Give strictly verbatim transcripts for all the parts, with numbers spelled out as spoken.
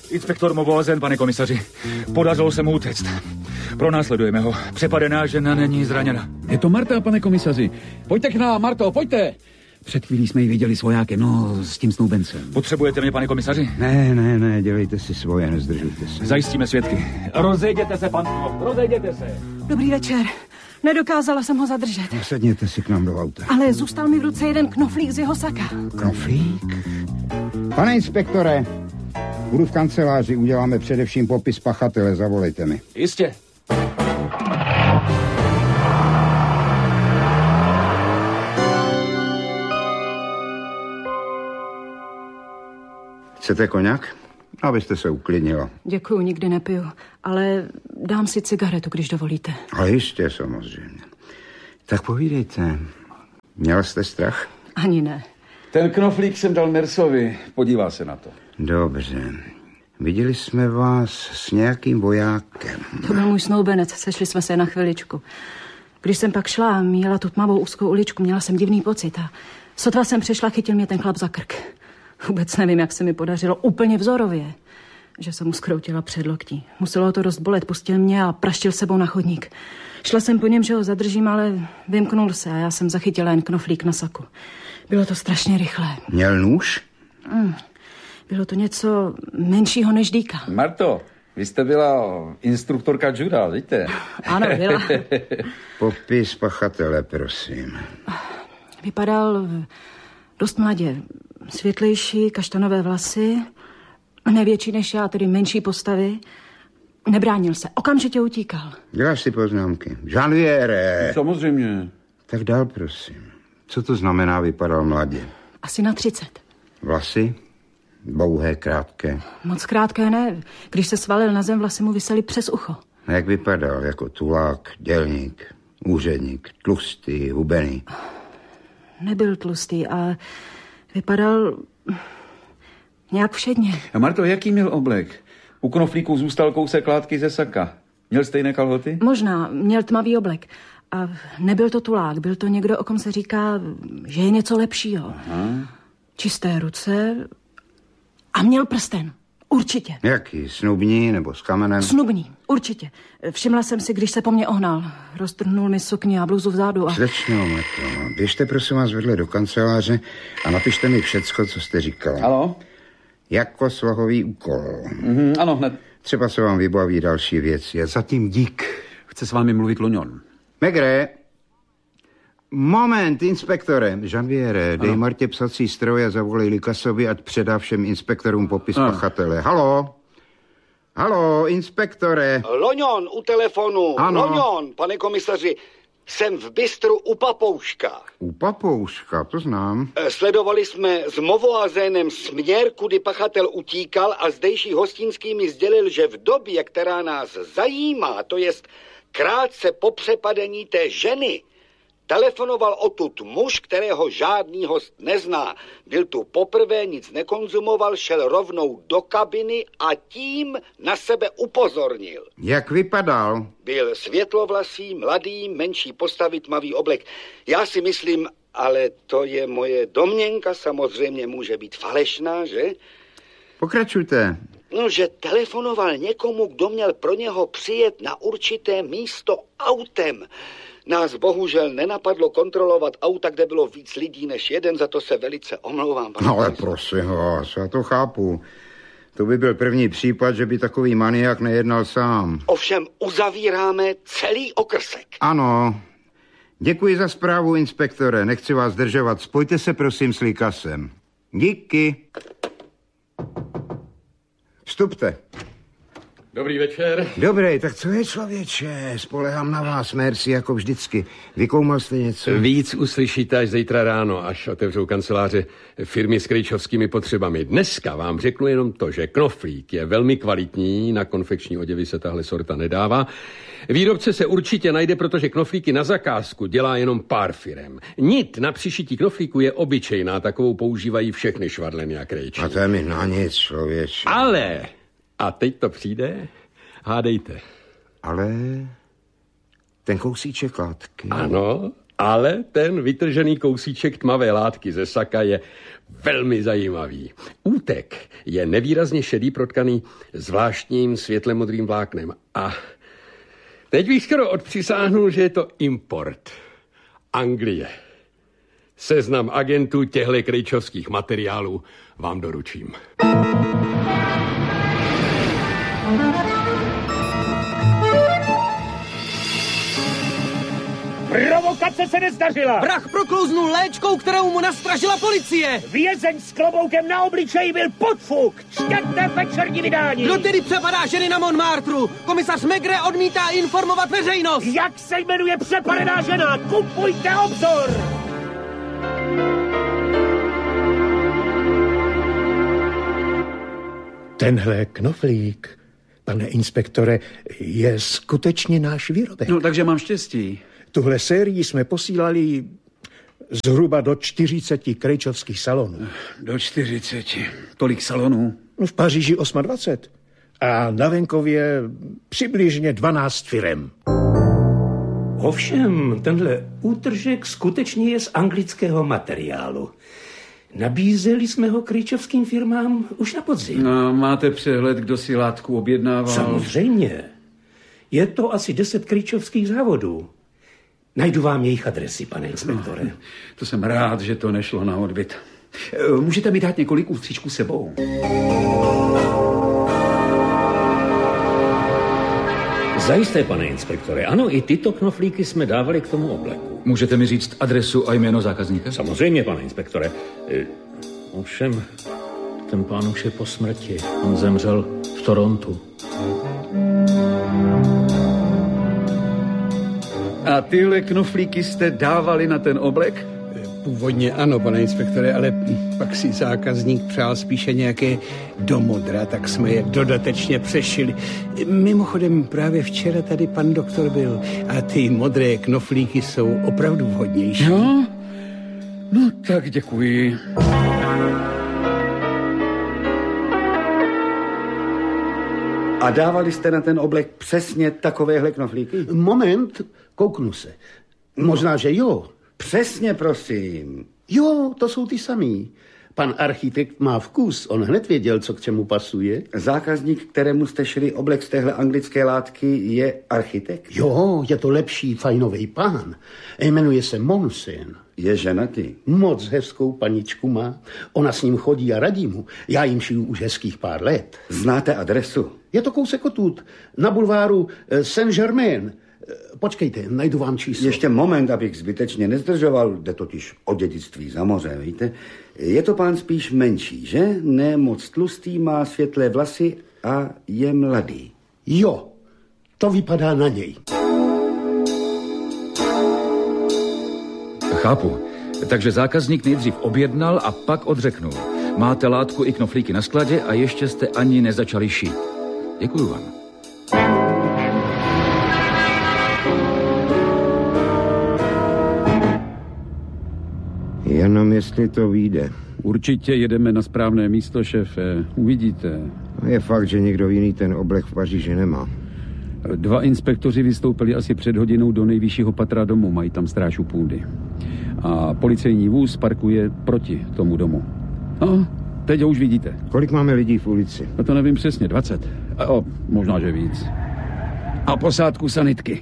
Inspektor Moboazen, pane komisaři. Podařilo se mu utéct. Pronásledujeme ho. Přepadená žena není zraněna. Je to Marta, pane komisaři. Pojďte k nám, Marto, pojďte. Před chvílí jsme ji viděli s vojákem, no, s tím snoubencem. Potřebujete mě, pane komisaři? Ne, ne, ne, dělejte si svoje, nezdržujte se. Zajistíme svědky. Rozejděte se, panko, rozejděte se. Dobrý večer. Nedokázala jsem ho zadržet. Sedněte si k nám do auta. Ale zůstal mi v ruce jeden knoflík z jeho saka. Knoflík? Pane inspektore, budu v kanceláři, uděláme především popis pachatele, zavolejte mi. Jistě. Chcete koněk? Abyste se uklidnila. Děkuju, nikdy nepiju, ale dám si cigaretu, když dovolíte. A jistě, samozřejmě. Tak povídejte, měla jste strach? Ani ne. Ten knoflík jsem dal Nersovi, podívá se na to. Dobře. Viděli jsme vás s nějakým vojákem. To byl můj snoubenec, sešli jsme se na chviličku. Když jsem pak šla, měla tu tmavou úzkou uličku, měla jsem divný pocit a sotva jsem přešla, chytil mě ten chlap za krk. Vůbec nevím, jak se mi podařilo, úplně vzorově, že jsem mu skroutila před loktí. Muselo to dost bolet, pustil mě a praštil sebou na chodník. Šla jsem po něm, že ho zadržím, ale vymknul se a já jsem zachytila jen knoflík na saku. Bylo to strašně rychlé. Měl nůž? Mm, bylo to něco menšího než dýka. Marto, vy jste byla instruktorka juda, víte? Ano, byla. Popis pachatele, prosím. Vypadal dost mladě. Světlejší, kaštanové vlasy, nevětší než já, tedy menší postavy. Nebránil se, okamžitě utíkal. Děláš si poznámky. Janviere. Samozřejmě. Tak dál, prosím. Co to znamená, vypadal mladě? Asi na třicet. Vlasy? Dlouhé, krátké? Moc krátké ne. Když se svalil na zem, vlasy mu visely přes ucho. A jak vypadal? Jako tulák, dělník, úředník, tlustý, hubený? Nebyl tlustý a vypadal nějak všedně. A Marto, jaký měl oblek? U knoflíku zůstal kousek látky ze saka. Měl stejné kalhoty? Možná, měl tmavý oblek. A nebyl to tulák, byl to někdo, o kom se říká, že je něco lepšího. Aha. Čisté ruce a měl prsten. Určitě. Jaký? Snubní nebo s kamenem? Snubní, určitě. Všimla jsem si, když se po mně ohnal. Roztrhnul mi sukni a bluzu vzadu a... Slečno, Marto, běžte prosím vás vedle do kanceláře a napište mi všecko, co jste říkala. Ano? Jako slohový úkol. Mm-hmm, ano, hned. Třeba se vám vybaví další věci. A zatím dík. Chce s vámi mluvit Luňon. Megre. Moment, inspektore. Janviere, dej Martě psací stroj a zavolej Likasovi, ať předá všem inspektorům popis ano. pachatele. Halo? Halo, inspektore. Loňon u telefonu. Ano. Loňon, pane komisaři. Jsem v bistru u Papouška. U Papouška, to znám. Sledovali jsme s Movoazénem směr, kudy pachatel utíkal a zdejší hostinský mi sdělil, že v době, která nás zajímá, to jest krátce po přepadení té ženy, telefonoval odtud muž, kterého žádný host nezná. Byl tu poprvé, nic nekonzumoval, šel rovnou do kabiny a tím na sebe upozornil. Jak vypadal? Byl světlovlasý, mladý, menší postavy, tmavý oblek. Já si myslím, ale to je moje domněnka, samozřejmě může být falešná, že? Pokračujte. No, že telefonoval někomu, kdo měl pro něho přijet na určité místo autem. Nás bohužel nenapadlo kontrolovat auta, kde bylo víc lidí než jeden, za to se velice omlouvám. No ale prosím vás, já to chápu. To by byl první případ, že by takový maniak nejednal sám. Ovšem uzavíráme celý okrsek. Ano. Děkuji za zprávu, inspektore. Nechci vás zdržovat. Spojte se prosím s Likasem. Díky. Vstupte. Dobrý večer. Dobrý, tak co je, člověče? Spolehám na vás, merci, jako vždycky. Vykoumal jste něco? Víc uslyšíte až zítra ráno, až otevřou kanceláře firmy s krejčovskými potřebami. Dneska vám řeknu jenom to, že knoflík je velmi kvalitní, na konfekční oděvy se tahle sorta nedává. Výrobce se určitě najde, protože knoflíky na zakázku dělá jenom pár firem. Nit na přišití knoflíku je obyčejná, takovou používají všechny švadleny a krejči. A to je mi na nic, člověče. Ale... A teď to přijde? Hádejte. Ale ten kousíček látky... Ano, Ale ten vytržený kousíček tmavé látky ze saka je velmi zajímavý. Útek je nevýrazně šedý, protkaný zvláštním světle modrým vláknem. A teď bych skoro odpřisáhnul, že je to import. Anglie. Seznam agentů těchto krejčovských materiálů vám doručím. Provokace se nezdařila. Vrah proklouznul léčkou, kterou mu nastražila policie. Vězeň s kloboukem na obličeji byl podfuk. Čtěte večerní vydání. Kdo tedy přepadá ženy na Montmartru? Komisař Maigret odmítá informovat veřejnost. Jak se jmenuje přepadená žena? Kupujte obzor. Tenhle knoflík, pane inspektore, je skutečně náš výrobek. No, takže mám štěstí. Tuhle sérii jsme posílali zhruba do čtyřiceti krejčovských salonů. Do čtyřiceti. Tolik salonů? No, v Paříži dvacet osm. A na venkově přibližně dvanáct firem. Ovšem, tenhle útržek skutečně je z anglického materiálu. Nabízeli jsme ho krejčovským firmám už na podzim. No, máte přehled, kdo si látku objednával? Samozřejmě. Je to asi deset krejčovských závodů. Najdu vám jejich adresy, pane inspektore. No, to jsem rád, že to nešlo na odbyt. Můžete mi dát několik ústříčků sebou? Zajisté, pane inspektore. Ano, i tyto knoflíky jsme dávali k tomu obleku. Můžete mi říct adresu a jméno zákazníka? Samozřejmě, pane inspektore. Ovšem, ten pán už je po smrti. On zemřel v Torontu. A tyhle knoflíky jste dávali na ten oblek? Původně ano, pane inspektore, ale pak si zákazník přál spíše nějaké do modra, tak jsme je dodatečně přešili. Mimochodem právě včera tady pan doktor byl a ty modré knoflíky jsou opravdu vhodnější. No, no tak děkuji. A dávali jste na ten oblek přesně takovéhle knoflíky? Moment, kouknu se. Možná, že jo. Přesně, prosím. Jo, to jsou ty samý. Pan architekt má vkus, on hned věděl, co k čemu pasuje. Zákazník, kterému jste šili oblek z téhle anglické látky, je architekt? Jo, je to lepší fajnový pán. Jmenuje se Monsen. Je ženatý? Moc hezkou paničku má. Ona s ním chodí a radí mu. Já jim šiju už hezkých pár let. Znáte adresu? Je to kousek odtud, na bulváru Saint-Germain. Počkejte, najdu vám číslo. Ještě moment, abych zbytečně nezdržoval, jde totiž o dědictví za moře, víte? Je to pán spíš menší, že? Ne moc tlustý, má světlé vlasy a je mladý. Jo, to vypadá na něj. Chápu. Takže zákazník nejdřív objednal a pak odřeknul. Máte látku i knoflíky na skladě a ještě jste ani nezačali šít. Děkuju vám. Jenom jestli to vyjde. Určitě jedeme na správné místo, šéfe. Uvidíte. Je fakt, že někdo jiný ten oblek v Paříži nemá. Dva inspektoři vystoupili asi před hodinou do nejvyššího patra domu. Mají tam stráž u půdy. A policejní vůz parkuje proti tomu domu. No, teď ho už vidíte. Kolik máme lidí v ulici? No to nevím přesně, dvacet. O, možná, že víc. A posádku sanitky.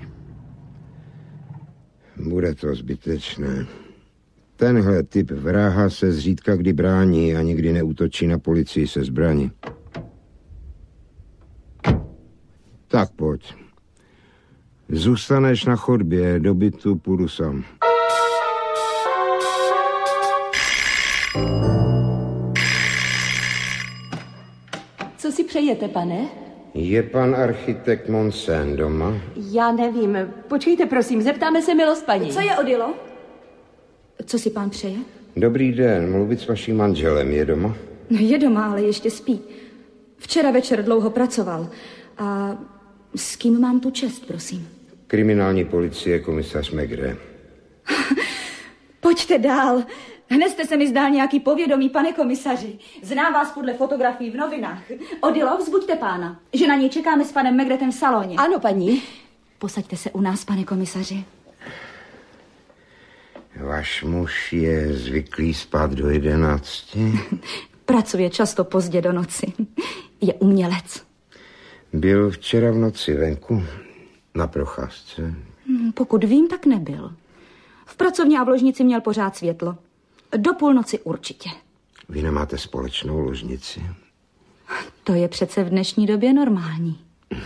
Bude to zbytečné. Tenhle typ vraha se zřídka kdy brání a nikdy neútočí na policii se zbraní. Tak pojď. Zůstaneš na chodbě, do bytu půjdu sám. Co si přejete, pane? Je pan architekt Monsen doma? Já nevím. Počkejte, prosím, zeptáme se milost paní. Co je, Odilo? Co si pán přeje? Dobrý den, mluvit s vaším manželem, je doma? No, je doma, ale ještě spí. Včera večer dlouho pracoval. A s kým mám tu čest, prosím? Kriminální policie, komisař Maigret. Pojďte dál. Hned jste se mi zdál nějaký povědomí, pane komisaři. Znám vás podle fotografií v novinách. Odilo, vzbuďte pána, že na něj čekáme s panem Maigretem v saloně. Ano, paní. Posaďte se u nás, pane komisaři. Váš muž je zvyklý spát do jedenácti? Pracuje často pozdě do noci. Je umělec. Byl včera v noci venku na procházce? Pokud vím, tak nebyl. V pracovně a v ložnici měl pořád světlo. Do půlnoci určitě. Vy nemáte společnou ložnici? To je přece v dnešní době normální.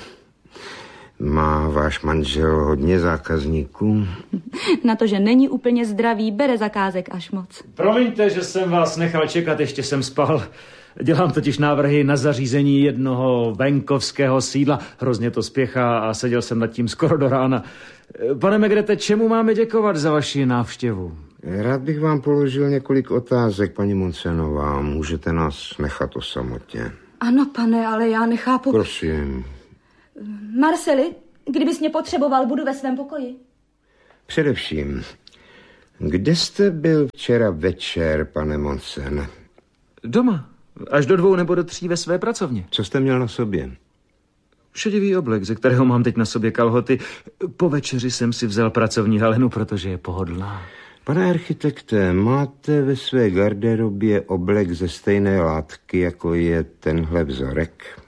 Má váš manžel hodně zákazníků? Na to, že není úplně zdravý, bere zakázek až moc. Promiňte, že jsem vás nechal čekat, ještě jsem spal. Dělám totiž návrhy na zařízení jednoho venkovského sídla. Hrozně to spěchá a seděl jsem nad tím skoro do rána. Pane Megrete, čemu máme děkovat za vaši návštěvu? Rád bych vám položil několik otázek, paní Monsenová. Můžete nás nechat o samotě? Ano, pane, ale já nechápu... Prosím. Marceli, kdybys mě potřeboval, budu ve svém pokoji. Především, kde jste byl včera večer, pane Monsen? Doma. Až do dvou nebo do tří ve své pracovně. Co jste měl na sobě? Šedivý oblek, ze kterého mám teď na sobě kalhoty. Po večeři jsem si vzal pracovní halenu, protože je pohodlná. Pane architekte, máte ve své garderobě oblek ze stejné látky, jako je tenhle vzorek?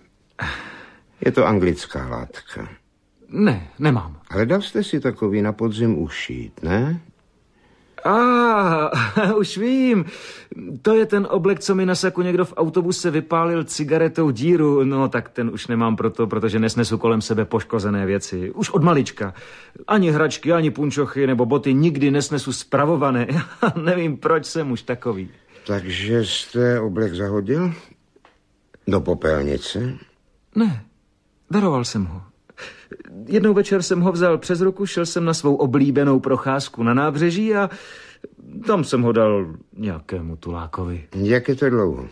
Je to anglická látka. Ne, nemám. Ale dal jste si takový na podzim ušít, ne? A ah, už vím. To je ten oblek, co mi na saku někdo v autobuse vypálil cigaretou díru. No tak ten už nemám proto, protože nesnesu kolem sebe poškozené věci. Už od malička. Ani hračky, ani punčochy nebo boty nikdy nesnesu spravované. Nevím, proč jsem už takový. Takže jste oblek zahodil? Do popelnice? Ne, daroval jsem ho. Jednou večer jsem ho vzal přes ruku, šel jsem na svou oblíbenou procházku na nábřeží a tam jsem ho dal nějakému tulákovi. Jak je to dlouho?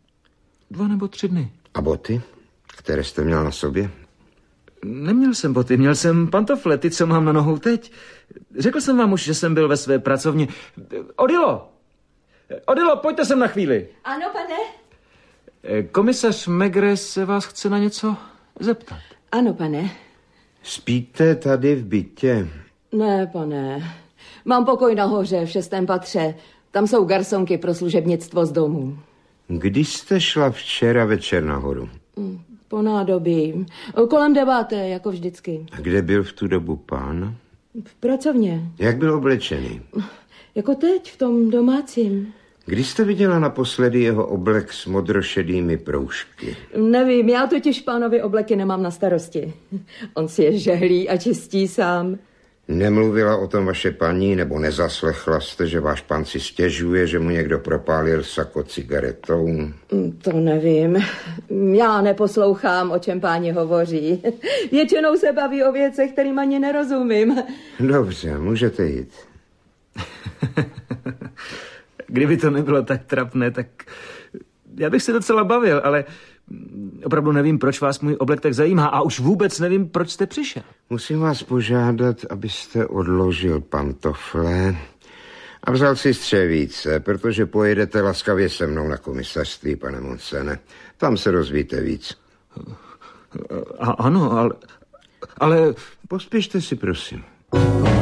Dva nebo tři dny. A boty, které jste měl na sobě? Neměl jsem boty, měl jsem pantofle, ty, co mám na nohou teď. Řekl jsem vám už, že jsem byl ve své pracovně. Odilo! Odilo, pojďte sem na chvíli. Ano, pane. Komisař Megre se vás chce na něco zeptat. Ano, pane. Spíte tady v bytě? Ne, pane. Mám pokoj nahoře, v šestém patře. Tam jsou garsonky pro služebnictvo z domu. Kdy jste šla včera večer nahoru? Po nádobí. Kolem deváté, jako vždycky. A kde byl v tu dobu pán? V pracovně. Jak byl oblečený? Jako teď, v tom domácím. Kdy jste viděla naposledy jeho oblek s modrošedými proužky? Nevím, já totiž pánovi obleky nemám na starosti. On si je žehlí a čistí sám. Nemluvila o tom vaše paní, nebo nezaslechla jste, že váš pán si stěžuje, že mu někdo propálil sako cigaretou? To nevím. Já neposlouchám, o čem páni hovoří. Většinou se baví o věcech, kterým ani nerozumím. Dobře, můžete jít. Kdyby to nebylo tak trapné, tak já bych se docela bavil, ale opravdu nevím, proč vás můj oblek tak zajímá a už vůbec nevím, proč jste přišel. Musím vás požádat, abyste odložil pantofle a vzal si střevíce, protože pojedete laskavě se mnou na komisařství, pane Monsene. Tam se rozvíte víc. A, ano, ale... ale... Pospěšte si, prosím.